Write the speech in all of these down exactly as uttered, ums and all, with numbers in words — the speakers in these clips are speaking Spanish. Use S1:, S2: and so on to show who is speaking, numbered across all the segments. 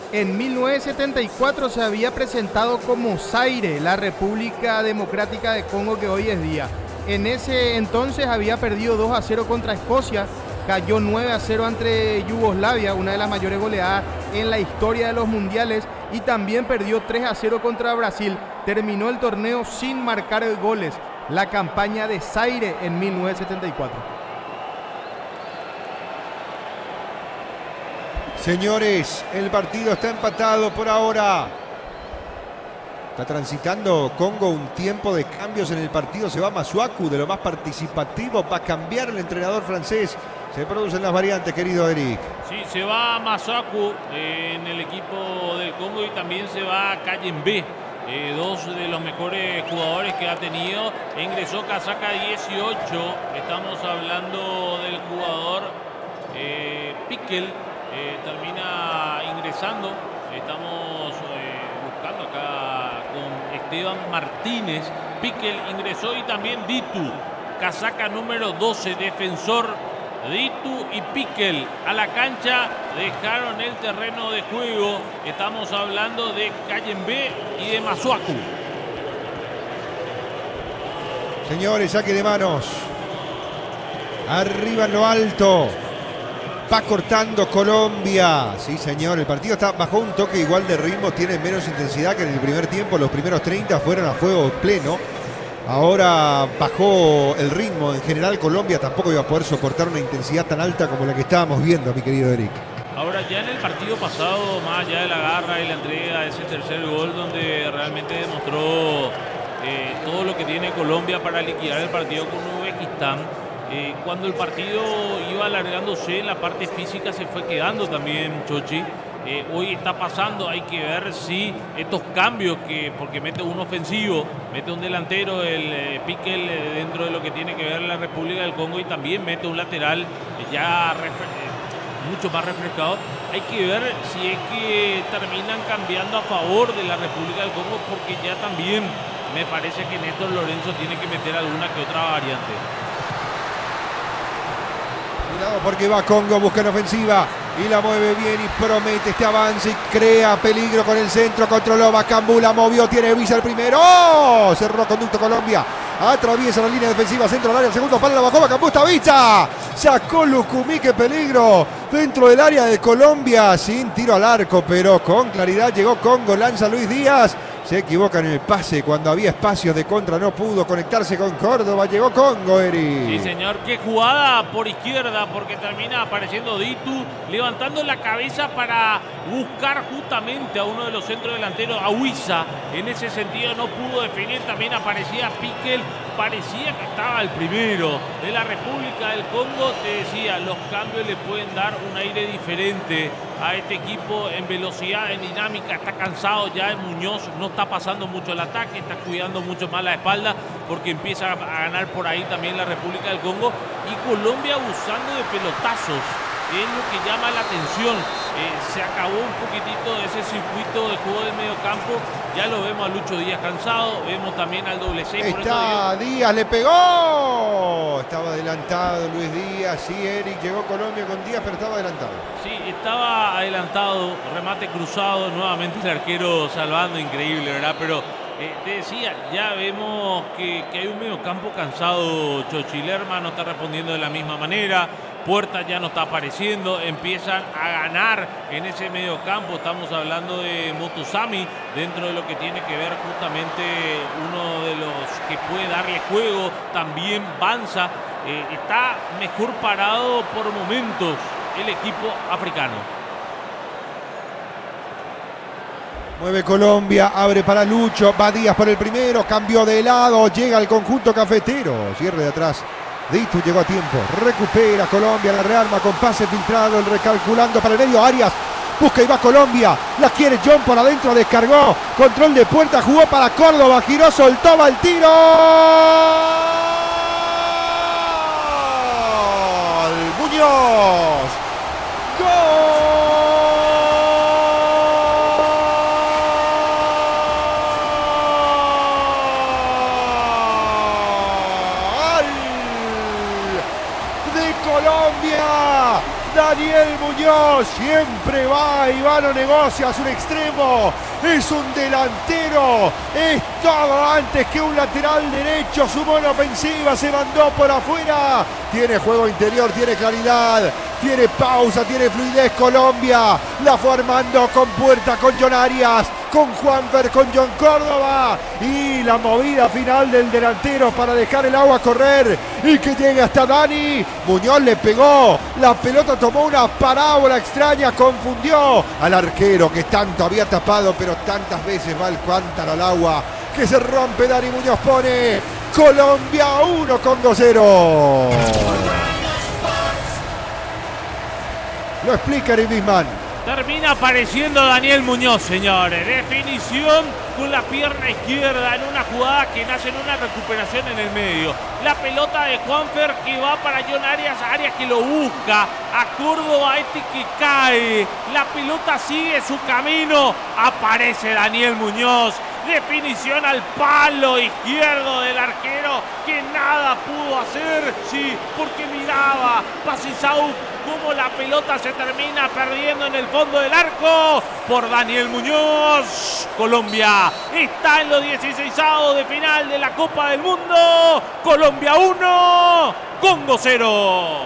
S1: En mil novecientos setenta y cuatro se había presentado como Zaire, la República Democrática de Congo que hoy es día. En ese entonces había perdido dos a cero contra Escocia, cayó nueve a cero ante Yugoslavia, una de las mayores goleadas en la historia de los mundiales, y también perdió tres a cero contra Brasil. Terminó el torneo sin marcar goles, la campaña de Zaire en mil novecientos setenta y cuatro.
S2: Señores, el partido está empatado por ahora. Está transitando Congo un tiempo de cambios en el partido. Se va Masuaku, de lo más participativo. Va a cambiar el entrenador francés. Se producen las variantes, querido Eric.
S3: Sí, se va Masuaku eh, en el equipo del Congo y también se va Kayembe. Eh, dos de los mejores jugadores que ha tenido. Ingresó Casaca dieciocho. Estamos hablando del jugador eh, Piquel. Eh, termina ingresando. Estamos eh, buscando acá con Esteban Martínez. Piquel ingresó y también Ditu. Casaca número doce, defensor. Ditu y Piquel a la cancha, dejaron el terreno de juego. Estamos hablando de Kayembe y de Masuaku.
S2: Señores, saque de manos. Arriba en lo alto. Va cortando Colombia. Sí, señor, el partido está bajo un toque igual de ritmo. Tiene menos intensidad que en el primer tiempo. Los primeros treinta fueron a fuego pleno. Ahora bajó el ritmo. En general, Colombia tampoco iba a poder soportar una intensidad tan alta como la que estábamos viendo, mi querido Eric.
S3: Ahora, ya en el partido pasado, más allá de la garra y la entrega de ese tercer gol, donde realmente demostró eh, todo lo que tiene Colombia para liquidar el partido con Uzbekistán. Eh, cuando el partido iba alargándose, en la parte física se fue quedando también Chochi. Eh, hoy está pasando, hay que ver si estos cambios, que porque mete un ofensivo, mete un delantero, el eh, Piquel, eh, dentro de lo que tiene que ver la República del Congo, y también mete un lateral eh, ya eh, mucho más refrescado. Hay que ver si es que terminan cambiando a favor de la República del Congo, porque ya también me parece que Néstor Lorenzo tiene que meter alguna que otra variante.
S2: Cuidado porque va Congo, busca en ofensiva y la mueve bien y promete este avance y crea peligro con el centro. Controló Bacambú, la movió, tiene Visa el primero. ¡Oh! Cerró conducto Colombia. Atraviesa la línea defensiva, centro del área, el segundo palo la bajó Bacambú, está Visa. Sacó Lucumí, qué peligro dentro del área de Colombia, sin tiro al arco, pero con claridad llegó Congo, lanza Luis Díaz. Se equivoca en el pase cuando había espacios de contra, no pudo conectarse con Córdoba. Llegó Congo, Eri.
S3: Sí, señor, qué jugada por izquierda, porque termina apareciendo Ditu, levantando la cabeza para buscar justamente a uno de los centros delanteros, a Huiza. En ese sentido no pudo definir, también aparecía Piquel. Parecía que estaba el primero de la República del Congo. Te decía, los cambios le pueden dar un aire diferente a este equipo en velocidad, en dinámica. Está cansado ya en Muñoz, no está pasando mucho el ataque, está cuidando mucho más la espalda, porque empieza a ganar por ahí también la República del Congo. Y Colombia abusando de pelotazos, es lo que llama la atención. Eh, se acabó un poquitito ese circuito de juego del medio campo. Ya lo vemos a Lucho Díaz cansado, vemos también al doble seis.
S2: Está Díaz, le pegó. Estaba adelantado Luis Díaz. Sí, Eric, llegó Colombia con Díaz, pero estaba adelantado.
S3: Sí, estaba adelantado, remate cruzado, nuevamente el arquero salvando, increíble, ¿verdad? Pero eh, te decía, ya vemos que, que hay un medio campo cansado. Chochilerma no está respondiendo de la misma manera. Puerta ya no está apareciendo, empiezan a ganar en ese medio campo. Estamos hablando de Motosami, dentro de lo que tiene que ver justamente uno de los que puede darle juego. También Banza, eh, está mejor parado por momentos el equipo africano.
S2: Mueve Colombia, abre para Lucho, va Díaz por el primero, cambió de lado, llega al conjunto cafetero, cierre de atrás. Ditu llegó a tiempo, recupera Colombia, la rearma con pase filtrado, el recalculando para el medio, Arias busca y va Colombia, la quiere John por adentro, descargó, control de puerta, jugó para Córdoba, giró, soltó, va el tiro. Muñoz, gol. Colombia, Daniel Muñoz. Muñoz siempre va y va, lo negocia, es un extremo, es un delantero, es todo antes que un lateral derecho, sumó en ofensiva, se mandó por afuera, tiene juego interior, tiene claridad, tiene pausa, tiene fluidez Colombia, la fue armando con Puerta, con John Arias, con Juanfer, con John Córdoba y la movida final del delantero para dejar el agua correr y que llegue hasta Dani. Muñoz le pegó, la pelota tomó una parábola extraña, confundió al arquero que tanto había tapado, pero tantas veces va el cántaro al agua que se rompe. Dani Muñoz pone Colombia uno, Congo cero. Lo explica Eric Bisman.
S3: Termina apareciendo Daniel Muñoz, señores. Definición con la pierna izquierda en una jugada que nace en una recuperación en el medio. La pelota de Juanfer que va para John Arias. Arias que lo busca. A Córdoba, este que cae. La pelota sigue su camino. Aparece Daniel Muñoz. Definición al palo izquierdo del arquero que nada pudo hacer. Sí, porque miraba Pacisau cómo la pelota se termina perdiendo en el fondo del arco por Daniel Muñoz. Colombia está en los dieciseisavos de final de la Copa del Mundo. Colombia uno, Congo cero.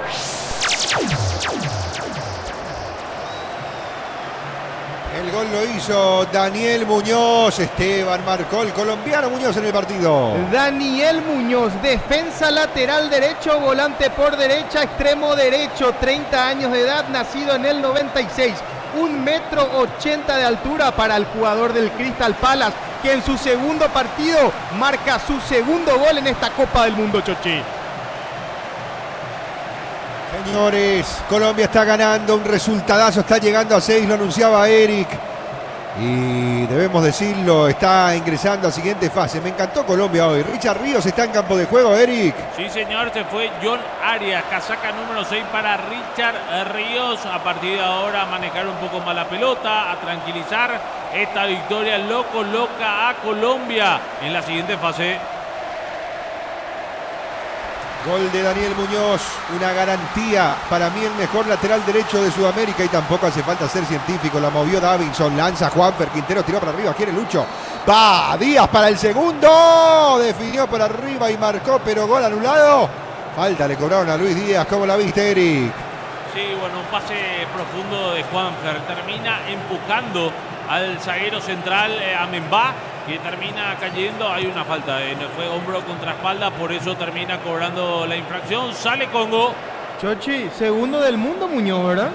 S2: El gol lo hizo Daniel Muñoz. Esteban marcó, el colombiano Muñoz en el partido.
S1: Daniel Muñoz, defensa lateral derecho, volante por derecha, extremo derecho, treinta años de edad, nacido en el noventa y seis. Un metro ochenta de altura para el jugador del Crystal Palace, que en su segundo partido marca su segundo gol en esta Copa del Mundo, Chochi.
S2: Señores, Colombia está ganando, un resultadazo, está llegando a seis, lo anunciaba Eric. Y debemos decirlo, está ingresando a siguiente fase. Me encantó Colombia hoy. Richard Ríos está en campo de juego, Eric.
S3: Sí, señor, se fue John Arias, casaca número seis para Richard Ríos. A partir de ahora a manejar un poco más la pelota, a tranquilizar. Esta victoria lo coloca a Colombia en la siguiente fase.
S2: Gol de Daniel Muñoz, una garantía, para mí el mejor lateral derecho de Sudamérica y tampoco hace falta ser científico, la movió Davinson, lanza Juanfer, Quintero tiró para arriba, quiere Lucho, va Díaz para el segundo, definió por arriba y marcó, pero gol anulado, falta le cobraron a Luis Díaz, ¿cómo la viste, Eric? Sí,
S3: bueno, un pase profundo de Juanfer, termina empujando al zaguero central eh, a Membá, que termina cayendo. Hay una falta, eh, fue hombro contra espalda, por eso termina cobrando la infracción. Sale Congo.
S1: Chochi, segundo del mundo Muñoz, ¿verdad?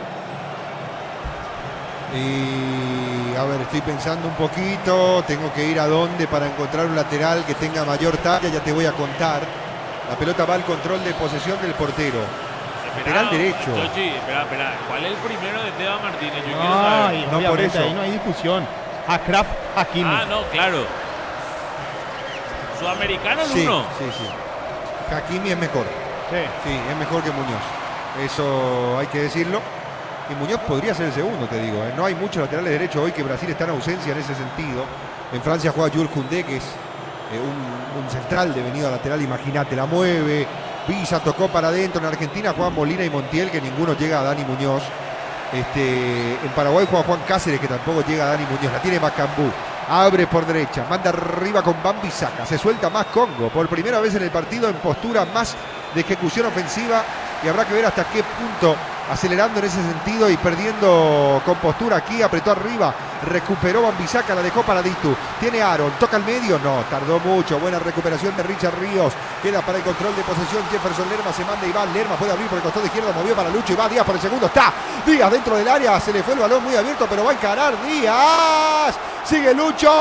S2: Y a ver, estoy pensando un poquito, tengo que ir a dónde para encontrar un lateral que tenga mayor talla, ya te voy a contar. La pelota va al control de posesión del portero.
S3: Esperado,
S2: lateral derecho.
S3: Chochi, espera, espera. ¿Cuál es el primero de Esteban Martínez? Yo
S1: no,
S3: quiero saber.
S1: y
S2: no, por eso.
S1: Ahí no hay discusión. Achraf Hakimi.
S3: Ah, no, claro. Sudamericano el
S2: sí,
S3: uno.
S2: Sí, sí. Hakimi es mejor.
S1: Sí.
S2: Sí, es mejor que Muñoz. Eso hay que decirlo. Y Muñoz podría ser el segundo, te digo. ¿eh? No hay muchos laterales derechos hoy que Brasil está en ausencia en ese sentido. En Francia juega Jules Koundé, que es eh, un, un central de venido lateral. Imagínate, la mueve. Pisa, tocó para adentro. En Argentina juegan Molina y Montiel, que ninguno llega a Dani Muñoz. Este, en Paraguay juega Juan Cáceres, que tampoco llega a Dani Muñoz. La tiene Macambú. Abre por derecha, manda arriba con Bambi, saca. Se suelta más Congo. Por primera vez en el partido en postura más de ejecución ofensiva. Y habrá que ver hasta qué punto, acelerando en ese sentido y perdiendo compostura aquí, apretó arriba, recuperó Bambisaca, la dejó para Ditu, tiene Aaron, toca al medio, no, tardó mucho, buena recuperación de Richard Ríos, queda para el control de posesión Jefferson Lerma, se manda Iván, Lerma puede abrir por el costado izquierdo, movió para Lucho y va Díaz por el segundo, está Díaz dentro del área, se le fue el balón muy abierto, pero va a encarar Díaz, sigue Lucho,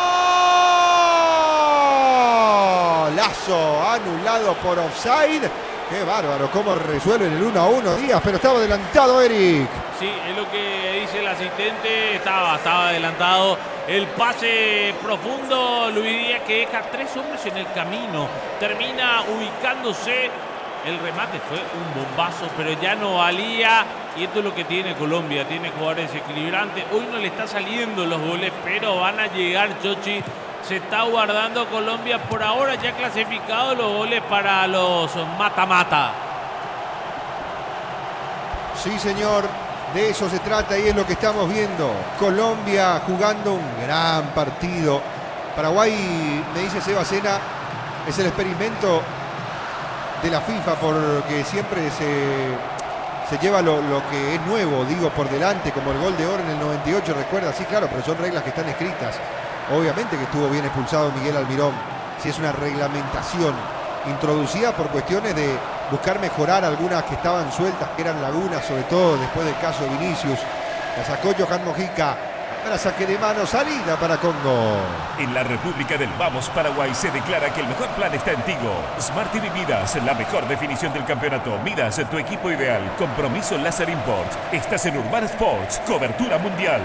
S2: golazo anulado por offside. Qué bárbaro, cómo resuelven el uno a uno Díaz, pero estaba adelantado Eric.
S3: Sí, es lo que dice el asistente, estaba, estaba adelantado. El pase profundo, Luis Díaz, que deja tres hombres en el camino. Termina ubicándose. El remate fue un bombazo, pero ya no valía. Y esto es lo que tiene Colombia, tiene jugadores equilibrantes. Hoy no le está saliendo los goles, pero van a llegar, Chochi. Se está guardando Colombia por ahora, ya clasificado los goles para los mata-mata.
S2: Sí, señor. De eso se trata y es lo que estamos viendo. Colombia jugando un gran partido. Paraguay, me dice Seba Sena, es el experimento de la FIFA porque siempre se, se lleva lo, lo que es nuevo, digo, por delante, como el gol de oro en el noventa y ocho, recuerda, sí, claro, pero son reglas que están escritas. Obviamente que estuvo bien expulsado Miguel Almirón, si es una reglamentación introducida por cuestiones de buscar mejorar algunas que estaban sueltas, que eran lagunas, sobre todo después del caso de Vinicius. La sacó Johan Mojica. Para saque de mano, salida para Congo.
S4: En la República del Vamos Paraguay se declara que el mejor plan está en Tigo. Smart T V Midas, la mejor definición del campeonato. Midas, tu equipo ideal. Compromiso Láser Import. Estás en Urbana Sports, cobertura mundial.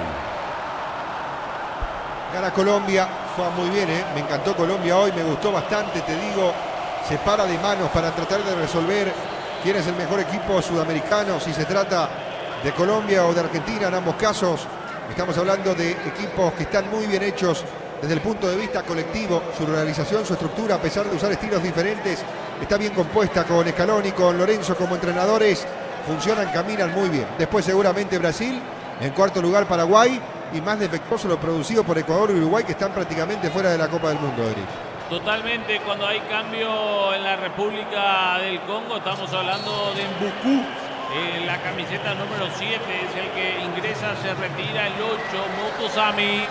S2: Gana Colombia, juega muy bien, ¿eh? Me encantó Colombia hoy, me gustó bastante, te digo. Se para de manos para tratar de resolver quién es el mejor equipo sudamericano, si se trata de Colombia o de Argentina, en ambos casos. Estamos hablando de equipos que están muy bien hechos desde el punto de vista colectivo. Su realización, su estructura, a pesar de usar estilos diferentes, está bien compuesta con Scaloni, con Lorenzo como entrenadores. Funcionan, caminan muy bien. Después seguramente Brasil, en cuarto lugar Paraguay y más defectuoso lo producido por Ecuador y Uruguay, que están prácticamente fuera de la Copa del Mundo, Eric.
S3: Totalmente, cuando hay cambio en la República del Congo, estamos hablando de Mbuku. Eh, la camiseta número siete es el que ingresa, se retira el ocho, Motosami.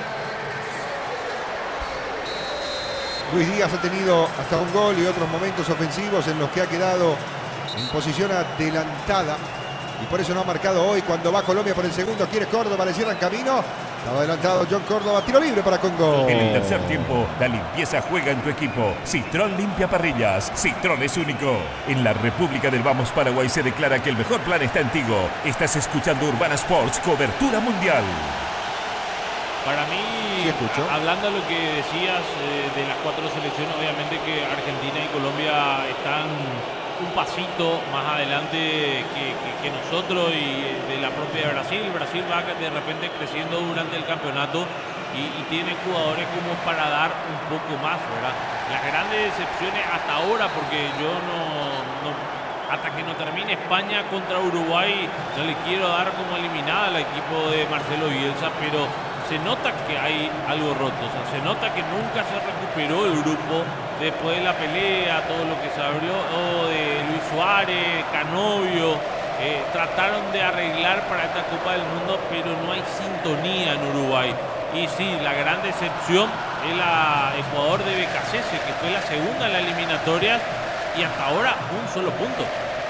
S2: Luis Díaz ha tenido hasta un gol y otros momentos ofensivos en los que ha quedado en posición adelantada y por eso no ha marcado hoy. Cuando va Colombia por el segundo, quiere Córdoba, le cierran camino. Estaba adelantado John Córdoba, tiro libre para Congo.
S4: En el tercer tiempo, la limpieza juega en tu equipo. Citrón limpia parrillas. Citrón es único. En la República del Vamos Paraguay se declara que el mejor plan está en Tigo. Estás escuchando Urbana Sports, cobertura mundial.
S3: Para mí,
S2: sí,
S3: hablando de lo que decías eh, de las cuatro selecciones, obviamente que Argentina y Colombia están un pasito más adelante que, que, que nosotros y de la propia Brasil. Brasil va de repente creciendo durante el campeonato y, y tiene jugadores como para dar un poco más, ¿verdad? Las grandes decepciones hasta ahora, porque yo no, no hasta que no termine España contra Uruguay, no le quiero dar como eliminada al equipo de Marcelo Bielsa, pero se nota que hay algo roto, o sea, se nota que nunca se recuperó el grupo después de la pelea, todo lo que se abrió, oh, de Luis Suárez, Canovio, eh, trataron de arreglar para esta Copa del Mundo, pero no hay sintonía en Uruguay. Y sí, la gran decepción es la Ecuador de Becasese, que fue la segunda en la eliminatoria y hasta ahora un solo punto.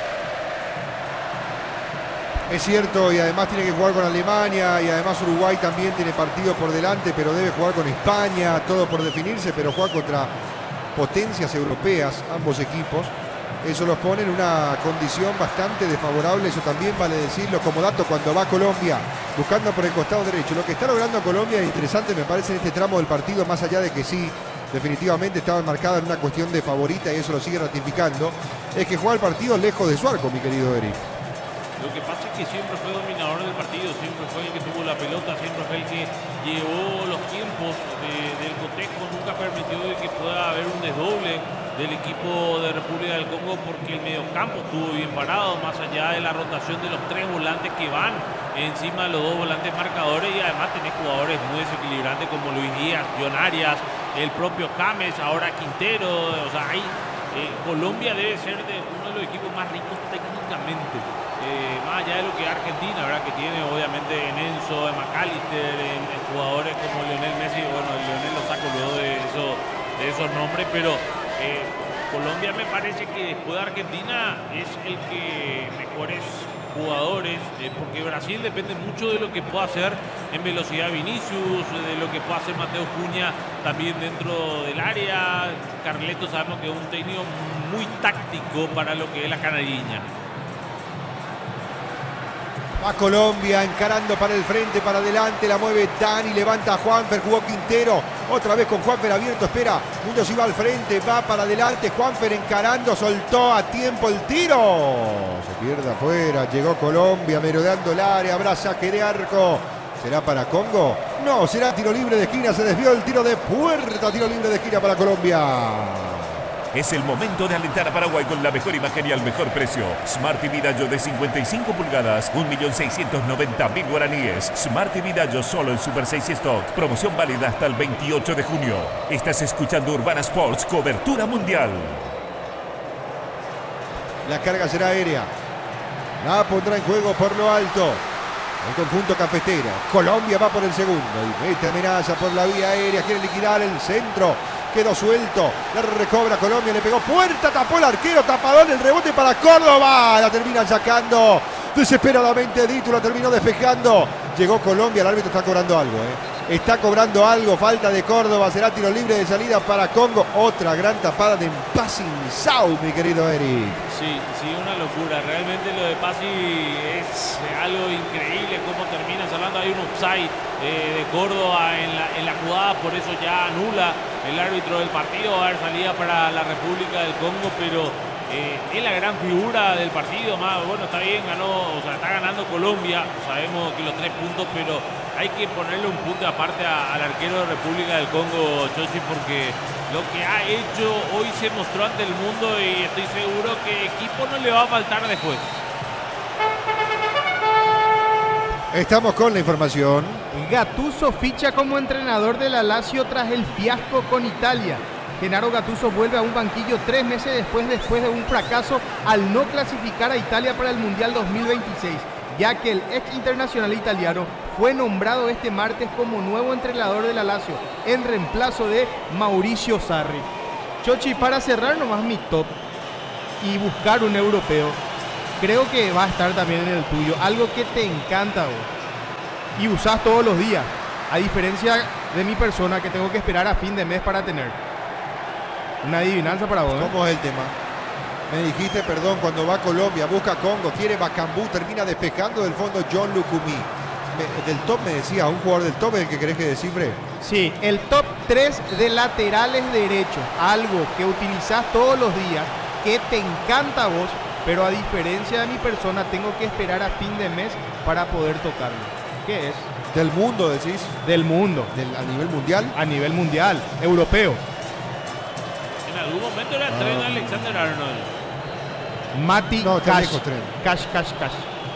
S2: Es cierto, y además tiene que jugar con Alemania, y además Uruguay también tiene partido por delante, pero debe jugar con España, todo por definirse, pero juega contra potencias europeas, ambos equipos. Eso los pone en una condición bastante desfavorable, eso también vale decirlo como dato cuando va Colombia, buscando por el costado derecho. Lo que está logrando Colombia es interesante, me parece, en este tramo del partido, más allá de que sí, definitivamente estaba enmarcada en una cuestión de favorita, y eso lo sigue ratificando, es que juega el partido lejos de su arco, mi querido Eric.
S3: Lo que pasa es que siempre fue dominador del partido, siempre fue el que tuvo la pelota, siempre fue el que llevó los tiempos de, del cotejo, nunca permitió que pueda haber un desdoble del equipo de República del Congo porque el mediocampo estuvo bien parado, más allá de la rotación de los tres volantes que van encima de los dos volantes marcadores, y además tenés jugadores muy desequilibrantes como Luis Díaz, John Arias, el propio James, ahora Quintero. O sea, hay, eh, Colombia debe ser de uno de los equipos más ricos técnicamente. Eh, más allá de lo que Argentina, ¿verdad? Que tiene obviamente en Enzo, en McAllister, en, en jugadores como Lionel Messi. Bueno, Lionel lo saco luego de, eso, de esos nombres, pero eh, Colombia me parece que después de Argentina es el que mejores jugadores, eh, porque Brasil depende mucho de lo que pueda hacer en velocidad Vinicius, de lo que pueda hacer Mateo Cunha también dentro del área. Carleto sabemos que es un técnico muy táctico para lo que es la canariña.
S2: Va Colombia encarando para el frente, para adelante, la mueve Dani, levanta a Juanfer, jugó Quintero, otra vez con Juanfer abierto, espera, Muñoz iba al frente, va para adelante, Juanfer encarando, soltó a tiempo el tiro, se pierde afuera, llegó Colombia merodeando el área, habrá saque de arco, ¿será para Congo? No, será tiro libre de esquina, se desvió el tiro de puerta, tiro libre de esquina para Colombia.
S4: Es el momento de alentar a Paraguay con la mejor imagen y al mejor precio. Smart T V Dallo de cincuenta y cinco pulgadas, un millón seiscientos noventa mil guaraníes. Smart T V Dallo solo en Super seis Stock. Promoción válida hasta el veintiocho de junio. Estás escuchando Urbana Sports, cobertura mundial.
S2: La carga será aérea. La pondrá en juego por lo alto el conjunto cafetero. Colombia va por el segundo y mete amenaza por la vía aérea. Quiere liquidar el centro. Quedó suelto. La recobra Colombia. Le pegó puerta. Tapó el arquero. Tapadón. El rebote para Córdoba. La terminan sacando desesperadamente. Ditu la terminó despejando. Llegó Colombia. El árbitro está cobrando algo. ¿eh? Está cobrando algo. Falta de Córdoba. Será tiro libre de salida para Congo. Otra gran tapada de Passing Sau, mi querido Eric.
S3: Sí, sí, una locura. Realmente lo de Pasi es algo increíble cómo termina salvando. Hay un offside eh, de Córdoba en la, en la jugada, por eso ya anula el árbitro del partido. Va a haber salida para la República del Congo, pero eh, es la gran figura del partido. Más, bueno, está bien, ganó, o sea, está ganando Colombia. Sabemos que los tres puntos, pero hay que ponerle un punto aparte a, al arquero de República del Congo, Chochi, porque lo que ha hecho hoy se mostró ante el mundo y estoy seguro que equipo no le va a faltar después.
S2: Estamos con la información.
S1: Gattuso ficha como entrenador de la Lazio tras el fiasco con Italia. Gennaro Gattuso vuelve a un banquillo tres meses después, después de un fracaso al no clasificar a Italia para el Mundial dos mil veintiséis, ya que el ex internacional italiano fue nombrado este martes como nuevo entrenador de la Lazio, en reemplazo de Mauricio Sarri. Chochi, para cerrar nomás mi top y buscar un europeo, creo que va a estar también en el tuyo, algo que te encanta vos y usás todos los días, a diferencia de mi persona que tengo que esperar a fin de mes para tener. Una adivinanza para vos, ¿eh?
S2: ¿Cómo es el tema? Me dijiste, perdón, cuando va a Colombia, busca Congo, quiere Bacambú, termina despejando del fondo John Lucumí. Me, del top me decía, un jugador del top es el que querés que descifre.
S1: Sí, el top tres de laterales derechos, algo que utilizás todos los días, que te encanta a vos, pero a diferencia de mi persona tengo que esperar a fin de mes para poder tocarlo. ¿Qué es?
S2: Del mundo, decís.
S1: Del mundo.
S2: Del, a nivel mundial.
S1: A nivel mundial, europeo.
S3: En algún momento era el tren de Alexander Arnold.
S1: Mati
S2: No, está
S1: Cash.
S2: lejos, tren.
S1: Cash, Cash, Cash.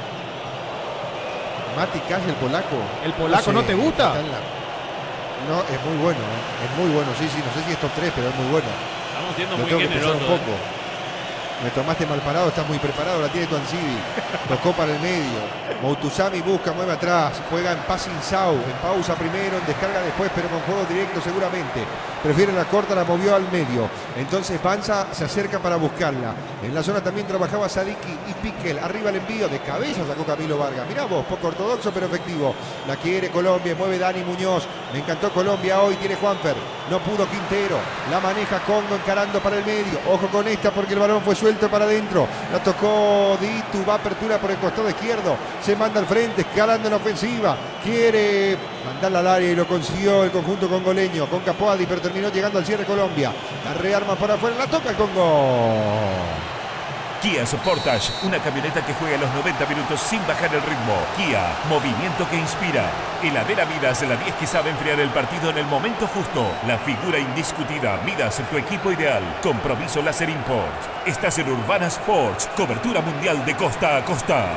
S2: Mati Cash, el polaco.
S1: ¿El polaco no,
S2: sé,
S1: te gusta?
S2: está en la- No, es muy bueno, ¿eh? Es muy bueno, sí, sí, no sé si es top tres, pero es muy bueno.
S3: Estamos siendo
S2: Lo
S3: muy
S2: tengo que pensar
S3: generosos.
S2: un poco. Me tomaste mal parado, estás muy preparado, la tiene Tuancidi. Tocó para el medio. Moutuzami busca, mueve atrás. Juega en Passing Sau. En pausa primero, en descarga después, pero con juego directo seguramente. Prefiere la corta, la movió al medio. Entonces Panza se acerca para buscarla. En la zona también trabajaba Sadiki y Piquel. Arriba el envío, de cabeza sacó Camilo Vargas. Mirá vos, poco ortodoxo pero efectivo. La quiere Colombia, mueve Dani Muñoz. Me encantó Colombia hoy, tiene Juanfer. No pudo Quintero. La maneja Congo encarando para el medio. Ojo con esta porque el balón fue suelto para adentro. La tocó Ditu, va apertura por el costado izquierdo. Se manda al frente, escalando en la ofensiva. Quiere mandarla al área y lo consiguió el conjunto congoleño. Con Capoadi, pero terminó llegando al cierre Colombia. La rearma para afuera, la toca el Congo.
S4: Kia Sportage, una camioneta que juega los noventa minutos sin bajar el ritmo. Kia, movimiento que inspira. Heladera Midas, la diez que sabe enfriar el partido en el momento justo. La figura indiscutida, Midas, tu equipo ideal. Compromiso Láser Import. Estás en Urbana Sports, cobertura mundial de costa a costa.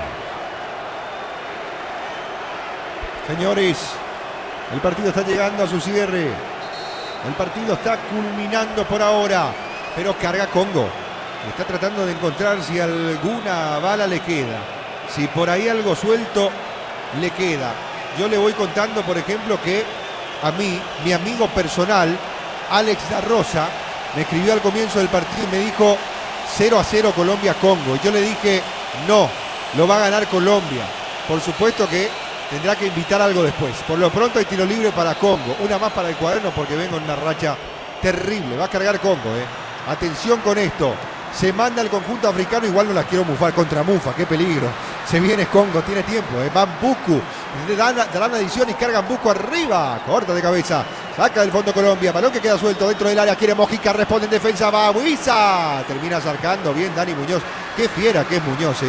S2: Señores, el partido está llegando a su cierre. El partido está culminando por ahora, pero carga Congo. Está tratando de encontrar si alguna bala le queda. Si por ahí algo suelto le queda. Yo le voy contando, por ejemplo, que a mí, mi amigo personal, Alex Da Rosa, me escribió al comienzo del partido y me dijo cero a cero Colombia-Congo. Y yo le dije, no, lo va a ganar Colombia. Por supuesto que tendrá que invitar algo después. Por lo pronto hay tiro libre para Congo. Una más para el cuaderno porque vengo en una racha terrible. Va a cargar Congo, ¿eh? Atención con esto. Se manda el conjunto africano, igual no las quiero mufar contra Mufa, qué peligro. Se viene Congo, tiene tiempo, ¿eh? Van Buku, dan, dan una edición y cargan Buku arriba, corta de cabeza, saca del fondo Colombia, balón que queda suelto dentro del área, quiere Mojica, responde en defensa, va Buiza, termina acercando bien Dani Muñoz, qué fiera que es Muñoz, ¿eh?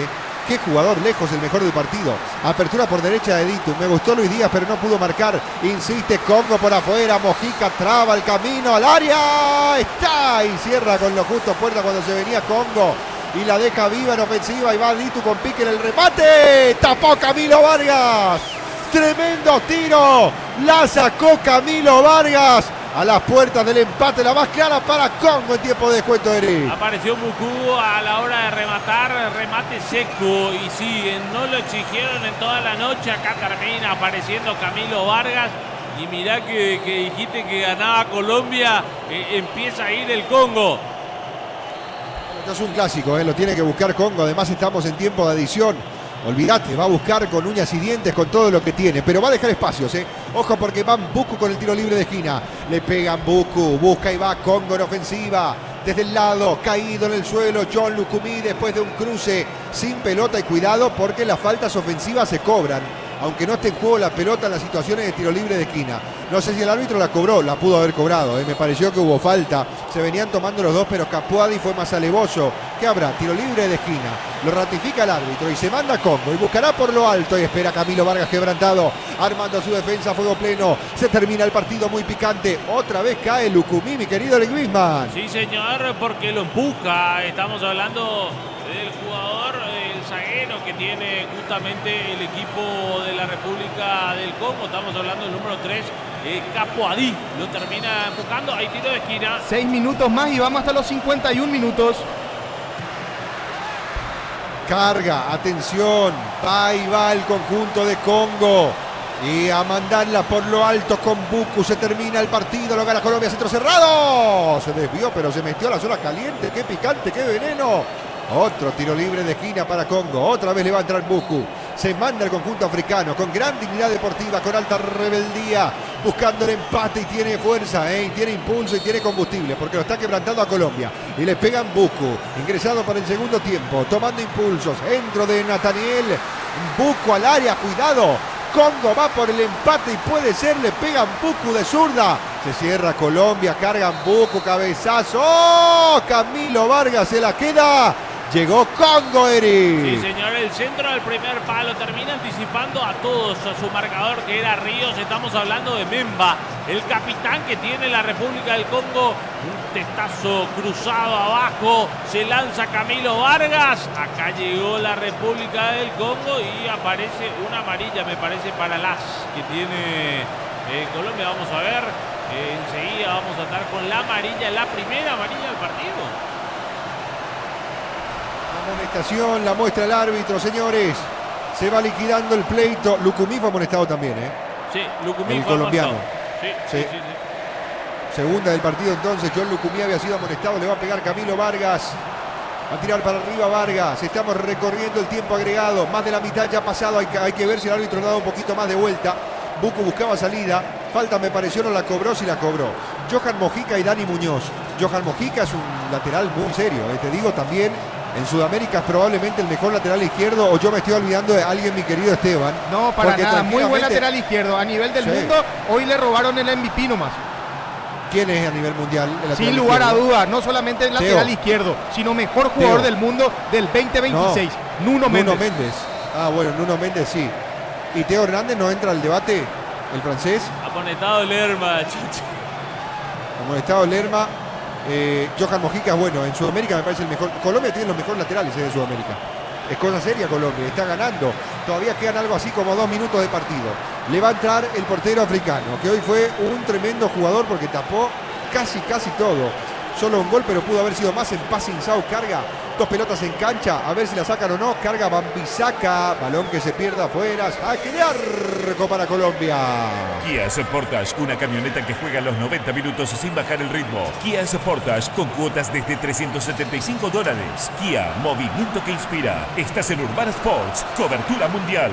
S2: Qué jugador, lejos el mejor del partido. Apertura por derecha de Ditu. Me gustó Luis Díaz, pero no pudo marcar. Insiste Congo por afuera. Mojica traba el camino al área. Está y cierra con lo justo puerta cuando se venía Congo. Y la deja viva en ofensiva. Y va Ditu con pique en el remate. Tapó Camilo Vargas. Tremendo tiro. La sacó Camilo Vargas. A las puertas del empate, la más clara para Congo en tiempo de descuento, Eric.
S3: Apareció Muku a la hora de rematar, remate seco. Y sí, no lo exigieron en toda la noche. Acá termina apareciendo Camilo Vargas. Y mirá que, que dijiste que ganaba Colombia, eh, empieza a ir el Congo.
S2: Esto es un clásico, eh, lo tiene que buscar Congo. Además estamos en tiempo de adición. Olvídate, va a buscar con uñas y dientes, con todo lo que tiene, pero va a dejar espacios, ¿eh? Ojo porque van Buku con el tiro libre de esquina. Le pegan Buku, busca y va Congo en ofensiva. Desde el lado, caído en el suelo, John Lucumí después de un cruce sin pelota. Y cuidado porque las faltas ofensivas se cobran, aunque no esté en juego la pelota en las situaciones de tiro libre de esquina. No sé si el árbitro la cobró, la pudo haber cobrado, ¿eh? Me pareció que hubo falta. Se venían tomando los dos, pero Capuadi fue más alevoso. ¿Qué habrá? Tiro libre de esquina. Lo ratifica el árbitro y se manda a Congo. Y buscará por lo alto y espera Camilo Vargas quebrantado. Armando su defensa, fuego pleno. Se termina el partido muy picante. Otra vez cae Lucumí, mi querido Eric Griezmann.
S3: Sí, señor, porque lo empuja. Estamos hablando del jugador, el zaguero que tiene justamente el equipo de la República del Congo. Estamos hablando del número tres, eh, Capuadi. Lo termina empujando. Hay tiro de esquina.
S1: Seis minutos más y vamos hasta los cincuenta y un minutos.
S2: Carga, atención, va y va el conjunto de Congo. Y a mandarla por lo alto con Buku. Se termina el partido, lo gana Colombia, centro cerrado. Se desvió, pero se metió a la zona caliente. Qué picante, qué veneno. Otro tiro libre de esquina para Congo. Otra vez le va a entrar Buku. Se manda el conjunto africano con gran dignidad deportiva, con alta rebeldía, buscando el empate y tiene fuerza, ¿eh? Y tiene impulso y tiene combustible, porque lo está quebrantando a Colombia. Y le pegan Buku, ingresado para el segundo tiempo, tomando impulsos. Centro de Nathaniel. Buku al área, cuidado. Congo va por el empate y puede ser, le pegan Buku de zurda. Se cierra Colombia, cargan Buku, cabezazo. ¡Oh! Camilo Vargas se la queda. Llegó Congo, Eric.
S3: Sí, señor, el centro del primer palo termina anticipando a todos a su marcador, que era Ríos. Estamos hablando de Memba, el capitán que tiene la República del Congo. Un testazo cruzado abajo, se lanza Camilo Vargas. Acá llegó la República del Congo y aparece una amarilla, me parece, para las que tiene eh, Colombia. Vamos a ver, eh, enseguida vamos a estar con la amarilla, la primera amarilla del partido.
S2: Amonestación, la muestra el árbitro, señores. Se va liquidando el pleito. Lucumí fue amonestado también, ¿eh?
S3: Sí, Lucumí
S2: el
S3: fue
S2: colombiano.
S3: Sí,
S2: sí.
S3: sí, sí, sí.
S2: Segunda del partido entonces. John Lucumí había sido amonestado. Le va a pegar Camilo Vargas. Va a tirar para arriba Vargas. Estamos recorriendo el tiempo agregado. Más de la mitad ya ha pasado. Hay que, hay que ver si el árbitro le ha dado un poquito más de vuelta. Buku buscaba salida. Falta me pareció, no la cobró, si la cobró. Johan Mojica y Dani Muñoz. Johan Mojica es un lateral muy serio. Eh. Te digo también, en Sudamérica es probablemente el mejor lateral izquierdo, o yo me estoy olvidando de alguien, mi querido Esteban.
S1: No, para nada, muy buen lateral izquierdo. A nivel del sí. mundo, hoy le robaron el M V P nomás.
S2: ¿Quién es a nivel mundial? El
S1: Sin lugar izquierdo? a dudas, no solamente el lateral Teo. izquierdo, sino mejor jugador Teo. del mundo del veinte veintiséis, no, Nuno Méndez.
S2: Nuno Méndez. Ah, bueno, Nuno Méndez sí. ¿Y Teo Hernández no entra al debate? ¿El francés?
S3: Amonestado Lerma, chicho.
S2: Amonestado Lerma. Eh, Johan Mojica, bueno, en Sudamérica me parece el mejor. Colombia tiene los mejores laterales eh, de Sudamérica. Es cosa seria Colombia, está ganando. Todavía quedan algo así como dos minutos de partido. Le va a entrar el portero africano, que hoy fue un tremendo jugador porque tapó casi, casi todo. Solo un gol, pero pudo haber sido más en Passing South. Carga, dos pelotas en cancha, a ver si la sacan o no. Carga Bambisaca, balón que se pierda afuera. A crear para Colombia.
S4: Kia Sportage, una camioneta que juega los noventa minutos sin bajar el ritmo. Kia Sportage con cuotas desde trescientos setenta y cinco dólares. Kia, movimiento que inspira. Estás en Urban Sports, cobertura mundial.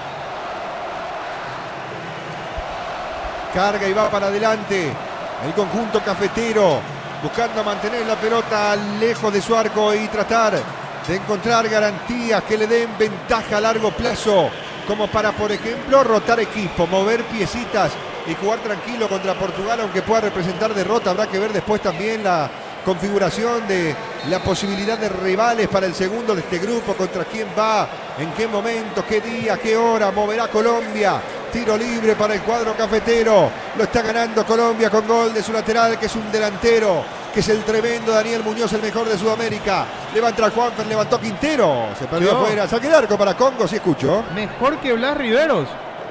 S2: Carga y va para adelante el conjunto cafetero, buscando mantener la pelota lejos de su arco y tratar de encontrar garantías que le den ventaja a largo plazo, como para, por ejemplo, rotar equipo, mover piecitas y jugar tranquilo contra Portugal, aunque pueda representar derrota. Habrá que ver después también la, configuración de la posibilidad de rivales para el segundo de este grupo, contra quién va, en qué momento, qué día, qué hora, moverá Colombia. Tiro libre para el cuadro cafetero, lo está ganando Colombia con gol de su lateral, que es un delantero, que es el tremendo Daniel Muñoz, el mejor de Sudamérica. Le va a entrar Juanfer, levantó Quintero, se perdió
S1: Yo.
S2: afuera. Saque de arco para Congo, si escucho.
S1: Mejor que Blas Riveros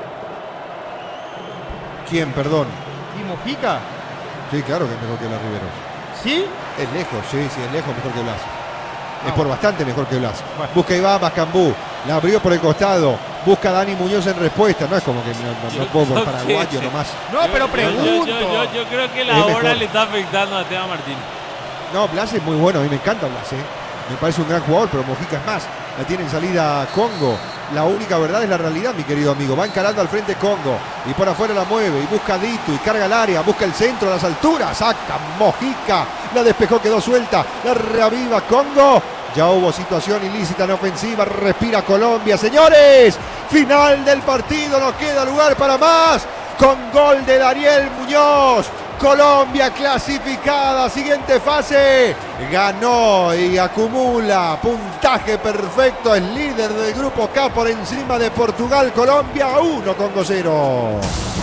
S2: ¿Quién, perdón?
S1: y Mojica.
S2: Sí, claro que es mejor que Blas Riveros.
S1: ¿Sí?
S2: Es lejos, sí, sí, es lejos mejor que Blas.
S1: Ah,
S2: Es por bastante mejor que Blas.
S1: Bueno.
S2: Busca Iván Mascambú, la abrió por el costado, busca a Dani Muñoz en respuesta. No es como que no, no, no puedo por
S3: creo
S2: paraguayo
S3: que-
S2: nomás.
S1: No, pero
S3: Yo- yo-
S1: pregunto.
S3: Yo, yo- yo creo que la
S2: Es
S3: hora
S2: mejor.
S3: le está afectando a Esteban Martín.
S2: No, Blas es muy bueno, a mí me encanta Blas, ¿eh? Me parece un gran jugador, pero Mojica es más. La tiene en salida Congo. La única verdad es la realidad, mi querido amigo. Va encarando al frente Congo y por afuera la mueve y busca a Dito y carga el área, busca el centro a las alturas. Saca Mojica, la despejó, quedó suelta, la reaviva Congo. Ya hubo situación ilícita en ofensiva, respira Colombia, señores. Final del partido, no queda lugar para más. Con gol de Daniel Muñoz. Colombia clasificada, siguiente fase, ganó y acumula puntaje perfecto, es líder del grupo K por encima de Portugal. Colombia uno, Congo cero.